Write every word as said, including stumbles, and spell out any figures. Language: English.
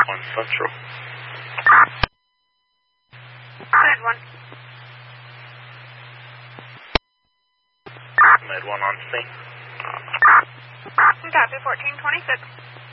one Central. Med one. Med one on scene. Copy fourteen twenty-six.